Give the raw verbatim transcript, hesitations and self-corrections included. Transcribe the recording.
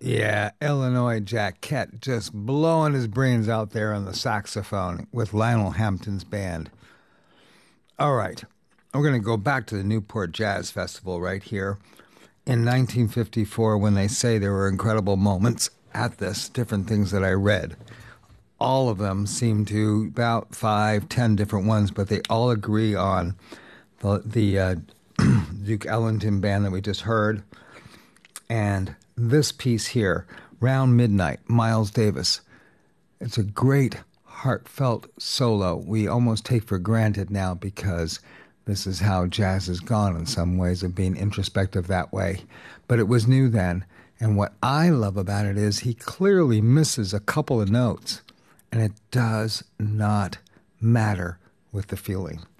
Yeah, Illinois Jackette just blowing his brains out there on the saxophone with Lionel Hampton's band. All right, we're going to go back to the Newport Jazz Festival right here. In nineteen fifty-four, when they say there were incredible moments at this, different things that I read, all of them seem to, about five, ten different ones, but they all agree on the, the uh, Duke Ellington band that we just heard, and this piece here, Round Midnight, Miles Davis. It's a great, heartfelt solo we almost take for granted now because this is how jazz has gone in some ways, of being introspective that way. But it was new then, and what I love about it is he clearly misses a couple of notes, and it does not matter with the feeling.